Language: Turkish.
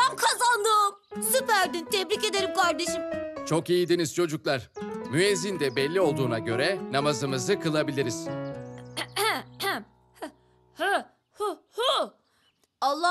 Hocam kazandım. Süperdin. Tebrik ederim kardeşim. Çok iyiydiniz çocuklar. Müezzin de belli olduğuna göre namazımızı kılabiliriz.